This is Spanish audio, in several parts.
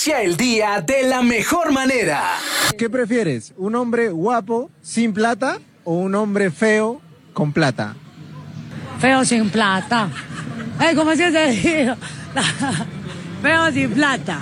Inicia el día de la mejor manera. ¿Qué prefieres? ¿Un hombre guapo sin plata o un hombre feo con plata? Feo sin plata. ¿Cómo se dice? Feo sin plata.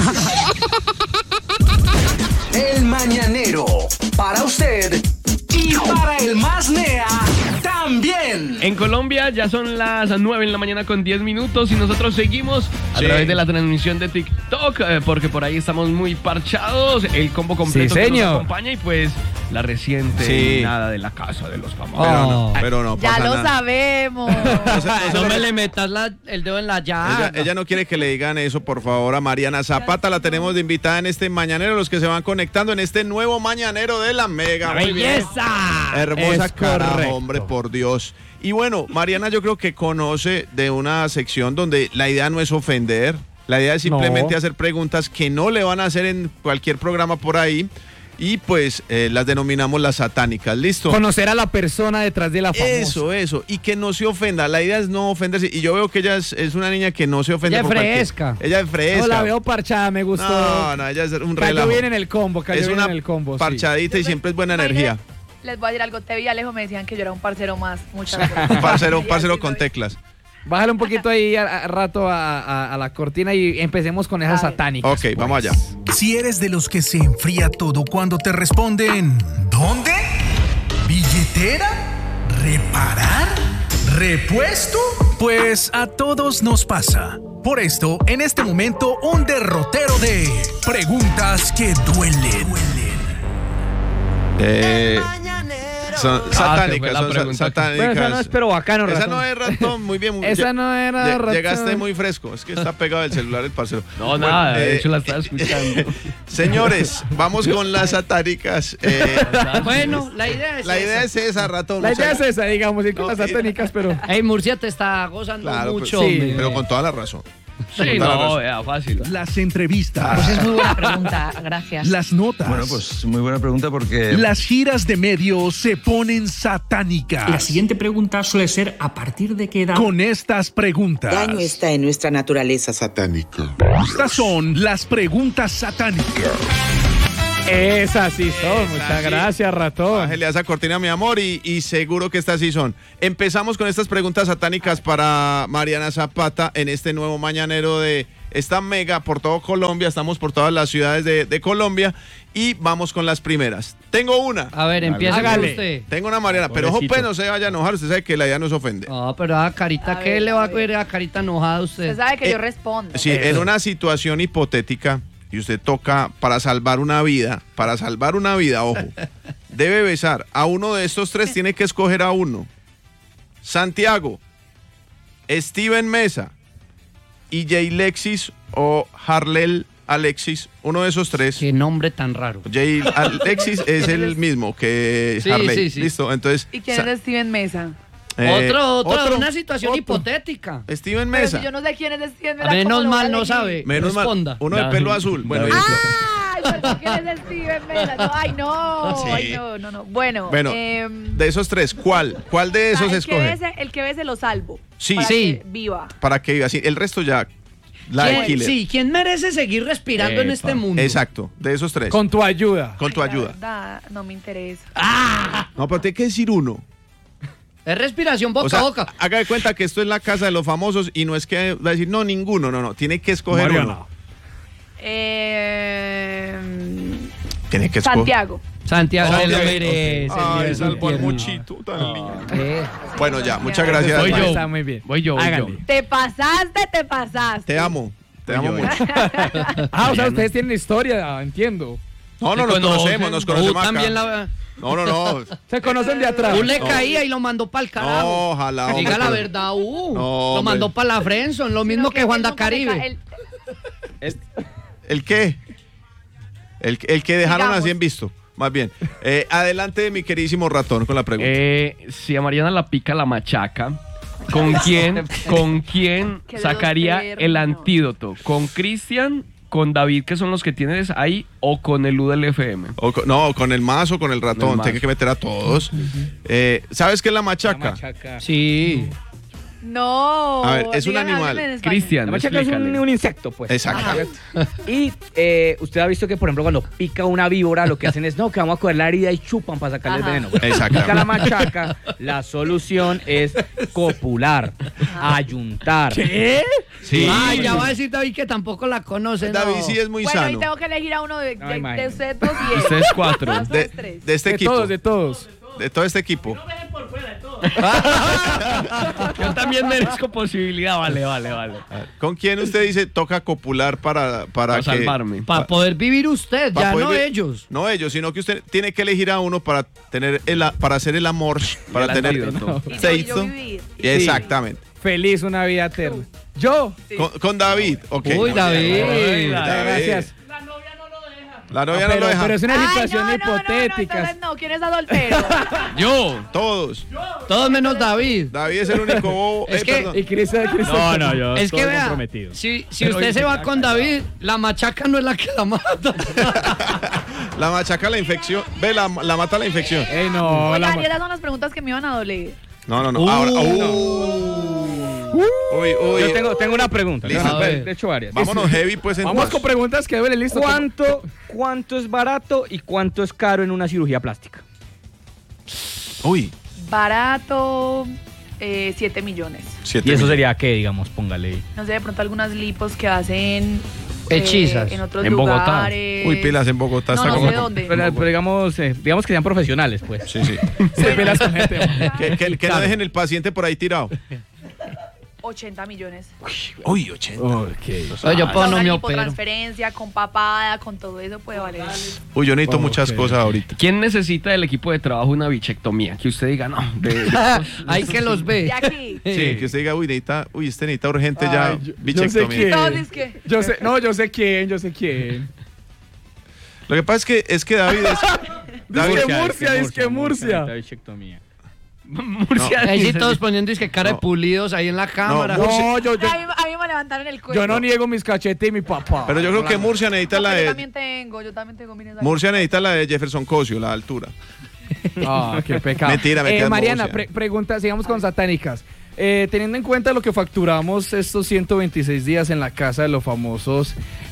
El Mañanero, para usted y para el más nea también. En Colombia ya son las 9:10 con 10 minutos y nosotros seguimos a través de la transmisión de TikTok porque por ahí estamos muy parchados. El combo completo que nos acompaña y pues la reciente nada de la casa de los famosos. Pero no ya pasa lo nada. sabemos. No me le metas el dedo en la llaga. Ella no quiere que le digan eso, por favor, a Mariana Zapata. La tenemos de invitada en este Mañanero, los que se van conectando en este nuevo Mañanero de la Mega. Muy ¡belleza! Bien. Hermosa Es carajo, correcto. hombre, por Dios. Y bueno, Mariana yo creo que conoce de una sección donde la idea no es ofender, la idea es simplemente hacer preguntas que no le van a hacer en cualquier programa por ahí. Y pues las denominamos las satánicas, ¿listo? Conocer a la persona detrás de la famosa. Eso, y que no se ofenda, la idea es no ofenderse, y yo veo que ella es una niña que no se ofende. Ella es fresca. Ella es fresca. No, la veo parchada, me gustó. No, ella es un cayó relajo. bien en el combo, Es una parchadita y siempre es buena energía. Les voy a decir algo, te vi Alejo, me decían que yo era un parcero más, muchas gracias. Un parcero con teclas. Bájale un poquito ahí a rato a la cortina y empecemos con esas satánicas. Ok, vamos allá. Si eres de los que se enfría todo cuando te responden ¿dónde? ¿Billetera? ¿Reparar? ¿Repuesto? Pues a todos nos pasa. Por esto, en este momento, un derrotero de preguntas que duelen. Son satánicas, satánicas. Bueno, esa no es, pero bacano, Esa ratón. no es, ratón, muy bien. Esa no era, ratón. Llegaste muy fresco, es que está pegado el celular el parcero. No, nada, de hecho la estaba escuchando. Señores, vamos con las satánicas. Bueno, la idea es esa, ratón. La idea es esa, digamos, ir con las satánicas, pero... Hey, Murcia te está gozando mucho. Pues, sí, pero con toda la razón. Sí, no, era fácil. Las entrevistas. Pues es muy buena pregunta, gracias. Las notas. Bueno, pues muy buena pregunta porque... Las giras de medios se ponen satánicas. La siguiente pregunta suele ser ¿a partir de qué edad? Con estas preguntas. Daño está en nuestra naturaleza satánica. Estas son las preguntas satánicas. Esas sí son, muchas gracias, ratón. Bájale a esa cortina, mi amor, y seguro que estas sí son. Empezamos con estas preguntas satánicas para Mariana Zapata en este nuevo Mañanero de esta Mega por todo Colombia. Estamos por todas las ciudades de Colombia y vamos con las primeras. Tengo una. A ver, empieza con usted. Tengo una, Mariana, pero ojo, pues no se vaya a enojar. Usted sabe que la idea no se ofende. No, pero a Carita, ¿qué le va a ver a Carita enojada a usted? Usted sabe que yo respondo. Sí, en una situación hipotética y usted toca para salvar una vida, ojo, debe besar a uno de estos tres, tiene que escoger a uno. Santiago, Steven Mesa y Jay Lexis o Harlel Alexis, uno de esos tres. Qué nombre tan raro. Jay Alexis es el mismo que Harley. Sí. Listo, entonces. ¿Y quién es Steven Mesa? Otro, una situación hipotética. Steven Mesa. Pero si yo no sé quién es Steven Mesa. Menos mal no sabe. Menos mal. Uno de pelo azul. Bueno, ¡ay! ¿Pero quién es Steven Mesa? No, ay, no. Sí. Ay, no. Bueno, de esos tres, ¿cuál de esos escoge? El que bese lo salvo. Sí. Para que viva. Para que viva. Sí, el resto ya. ¿Quién merece seguir respirando en este mundo? Exacto, de esos tres. Con tu ayuda. La verdad, no me interesa. No, pero tiene que decir uno. Es respiración boca a boca. Haga de cuenta que esto es la casa de los famosos y no es que va a decir, no, ninguno, no. Tiene que escoger uno. Tiene que escoger. Santiago se lo merece. Ay, salvo al muchito tan lindo. Bueno, ya, muchas gracias. Voy yo. Está muy bien. Voy yo. Te pasaste. Te amo mucho. O sea, ustedes tienen historia, entiendo. No, nos conocemos acá. También No. Se conocen de atrás. Le caía y lo mandó para el carajo. No, ojalá. Diga la verdad, lo mandó para la Friendzone, lo mismo que Juan da Caribe. ¿El qué? El que dejaron así en visto. Más bien. Adelante, mi queridísimo ratón, con la pregunta. Si a Mariana la pica la machaca, ¿con quién sacaría el antídoto? ¿Con Cristian, con David, que son los que tienes ahí, o con el U del FM? Con el mazo, con el ratón. Tiene que meter a todos. ¿Sabes qué es la machaca? Sí. No. A ver, es un Díganme animal. en español. Cristian, La machaca es un insecto, pues. Exactamente. Y usted ha visto que, por ejemplo, cuando pica una víbora, lo que hacen es, no, que vamos a coger la herida y chupan para sacarle el veneno. Bueno, Exactamente. pica la machaca, la solución es copular, ayuntar. ¿Qué? Sí. Ay, ya va a decir David que tampoco la conoce. David no. sí es muy Bueno, y sano. tengo que elegir a uno de imagínate. ustedes dos y él. Ustedes 4. Ustedes tres. De este equipo. De todos. De todo este equipo. Yo también merezco posibilidad, vale. A ver, ¿con quién usted dice toca copular para que salvarme? Para poder vivir usted, para ya poder no vi- ellos. No ellos, sino que usted tiene que elegir a uno para tener para hacer el amor, para El tener antídoto. Y yo sexo. vivir. Exactamente. Feliz, una vida eterna. Yo. Con David, ok. Uy, David. Gracias. La novia no lo deja. Pero es una Ay, situación no, hipotética. entonces no. ¿Quién está soltero? Yo. Todos. Todos menos David. David es el único bobo. Es que- perdón. Y Cristian. No, yo Es que estoy vea, comprometido. si usted se va con David, la machaca no es la que la mata. La machaca la infección. Ve, la mata la infección. No, Oigan, y esas son las preguntas que me iban a doler. No. Ahora. Uy. Yo tengo una pregunta. Listo. A ver. De hecho, varias. Vámonos heavy, pues. Vamos con preguntas que duelen, listo. ¿Cuánto es barato y cuánto es caro en una cirugía plástica? Uy. Barato, 7 millones. ¿Y eso sería qué, digamos? Póngale. No sé, de pronto algunas lipos que hacen Hechizas. en otros En Bogotá. lugares. Uy, pilas en Bogotá. No, está no como. sé dónde. Pero digamos que sean profesionales, pues. Sí. Se pelas con gente. Que no dejen el paciente por ahí tirado. 80 millones. Uy, 80. Yo puedo no Una me opero. lipotransferencia, con papada, con todo eso puede valer. Uy, yo necesito muchas cosas ahorita. ¿Quién necesita del equipo de trabajo una bichectomía? Que usted diga, no. Hay que los ve. De aquí. Sí, que usted diga, este necesita urgente ya Ay, yo sé bichectomía. quién. Todos es que. Yo sé quién. Lo que pasa es que David es. Murcia. Bichectomía. Murcia. Ahí sí dice- todos poniendo es que cara de No. pulidos ahí en la cámara. No, yo A mí me levantaron el cuello. no niego mis cachetes y mi papá. Pero yo creo que Murcia necesita la Yo de. también tengo. Miren, Murcia necesita la de Jefferson Cosio, la altura. Qué pecado. Mentira, Mariana, Murcia. pregunta, sigamos con satánicas. Teniendo en cuenta lo que facturamos estos 126 días en la casa de los famosos,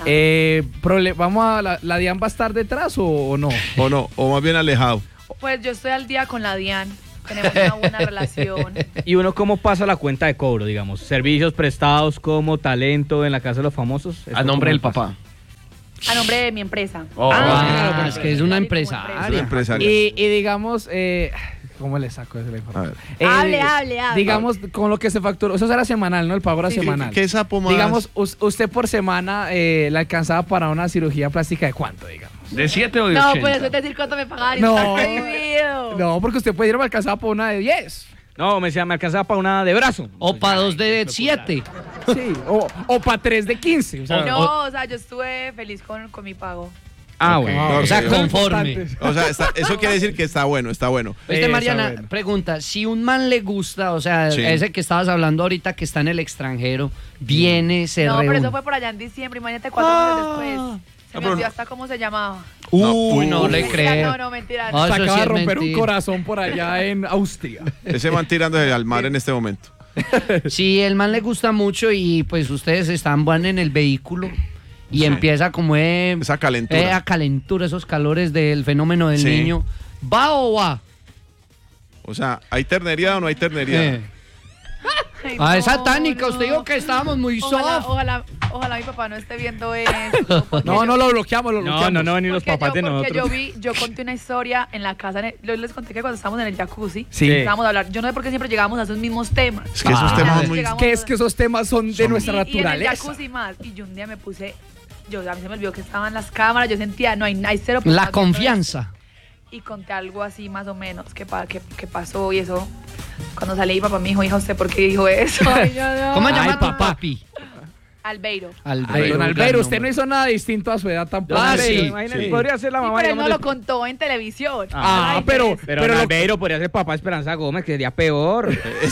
¿vamos a la DIAN va a estar detrás o no? O no, o más bien alejado. Pues yo estoy al día con la Dian. Tenemos una buena relación. ¿Y uno cómo pasa la cuenta de cobro, digamos? ¿Servicios prestados como talento en la casa de los famosos? A nombre del pasa? papá. A nombre de mi empresa. Claro, es que es una empresaria. Y digamos, ¿cómo le saco eso la información? Hable. Digamos, con lo que se facturó, eso era semanal, ¿no? El pago era semanal. ¿Qué sapo más? Digamos, usted por semana le alcanzaba para una cirugía plástica de cuánto, digamos. ¿De 7 o de No, 80? pues eso es decir cuánto me pagaban. No. Está prohibido. No, porque usted puede ir a alcanzar por una de 10. No, me alcanzaba para una de brazo. O para 2 de 7. Sí, o para 3 de 15. O sea, No, o sea, yo estuve feliz con mi pago. Ah, bueno. O sea, Ok. conforme. O sea, eso quiere decir que está bueno. Oíste, Mariana, bueno. pregunta, si un man le gusta, o sea, Sí. ese que estabas hablando ahorita que está en el extranjero, viene, se No, pero reúne. eso fue por allá en diciembre. Imagínate 4 meses después. Se me pero olvidó no. hasta cómo se llamaba. Uy, no le Mentira, creo. No, mentira. Ah, se eso acaba sí de es romper un mentira. corazón por allá en Austria. Ese man tirándose al mar en este momento. Si el man le gusta mucho y pues ustedes van en el vehículo y empieza como Esa calentura. a calentura, esos calores del fenómeno del Sí. niño, ¿va o va? O sea, ¿hay ternería o no hay ternería? Ay, Es satánica, usted dijo que estábamos muy soft. Ojalá mi papá no esté viendo esto. porque No, yo- no lo bloqueamos, lo bloqueamos. No, ni los porque papás de porque nosotros. yo conté una historia en la casa, yo les conté que cuando estábamos en el jacuzzi, Sí. estábamos a hablar, yo no sé por qué siempre llegamos a esos mismos temas. Es que esos temas son muy. Que es que esos temas son de nuestra Y en el naturaleza. jacuzzi más, y yo un día me puse, a mí se me olvidó que estaban las cámaras, yo sentía, no hay cero. La confianza. Y conté algo así más o menos que pasó y eso. Cuando salí mi papá me dijo, hija, ¿usted por qué dijo eso? Ay, yo no. ¿Cómo se Ay, llama tu papá. papi? Albeiro. Don Albeiro, usted no hizo nada distinto a su edad tampoco. Ah, sí. Imagínate, Sí. podría ser la Sí, mamá. pero él digamos, no lo contó en televisión. Ah, Ay, pero Pero lo- Albeiro podría ser papá Esperanza Gómez, que sería peor.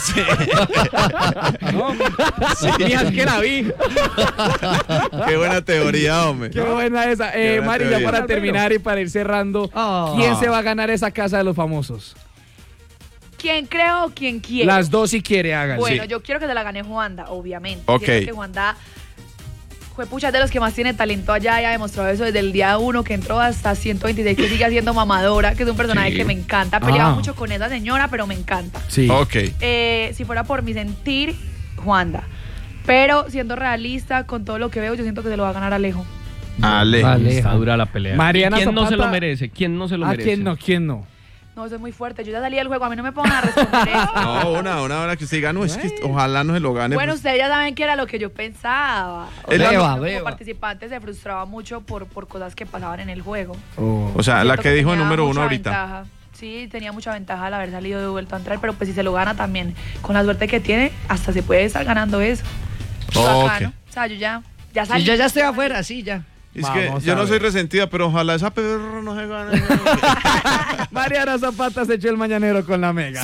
No, Mija, es que la vi. Qué buena teoría, hombre. Qué buena esa. Qué buena Mari, ya teoría. para terminar y para ir cerrando, Oh. ¿quién se va a ganar esa casa de los famosos? ¿Quién creo o quién quiere? Las dos si quiere, háganlo. Bueno, yo quiero que se la gane Juanda, obviamente. Ok. Siento que Juanda, juepucha, de los que más tiene talento allá y ha demostrado eso desde el día 1 que entró hasta 126, que sigue siendo mamadora, que es un personaje que me encanta. Peleaba mucho con esa señora, pero me encanta. Sí. Ok. Si fuera por mi sentir, Juanda. Pero siendo realista, con todo lo que veo, yo siento que se lo va a ganar Alejo. Está dura la pelea. Mariana ¿Quién no Zapata? se lo merece? ¿Quién no se lo merece? ¿Quién no? No, eso es muy fuerte. Yo ya salí del juego, a mí no me pongan a responder eso. No, una que usted diga, no, es que ojalá no se lo gane. Bueno, pues. ustedes ya saben que era lo que yo pensaba. Como participante se frustraba mucho por cosas que pasaban en el juego. O sea, la que dijo el número 1 ahorita. Ventaja. Sí, tenía mucha ventaja al haber salido de vuelta a entrar, pero pues si se lo gana también, con la suerte que tiene, hasta se puede estar ganando eso. Bacano. O sea, yo ya salí. Sí, yo ya estoy afuera, sí, ya. Es que yo no soy resentida, pero ojalá esa perra no se gane. Mariana Zapata se echó el mañanero con la Mega.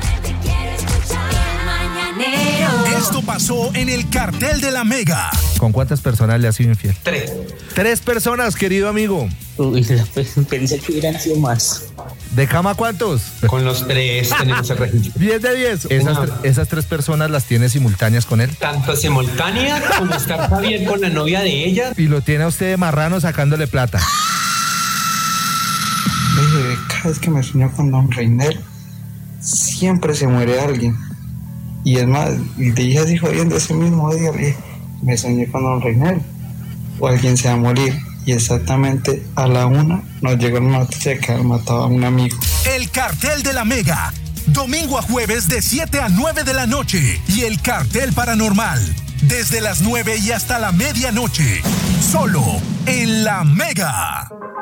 Esto pasó en el cartel de la Mega. ¿Con cuántas personas le ha sido infiel? 3. 3 personas, querido amigo. Uy, pensé que hubieran sido más. ¿De cama cuántos? Con los 3 tenemos el registro. 10 de 10. ¿Esas 3 personas las tiene simultáneas con él? Tanto simultánea como estar Javier con la novia de ella. Y lo tiene a usted de marrano sacándole plata. Cada vez que me sueño con don Reinel, siempre se muere alguien. Y es más, le dije así jodiendo ese mismo día, le dije, me soñé con don Reinel, o alguien se va a morir. Y exactamente a la 1 nos llegó el noticia que había matado a un amigo. El cartel de la Mega, domingo a jueves de 7 a 9 de la noche. Y el cartel paranormal, desde las 9 y hasta la medianoche. Solo en la Mega.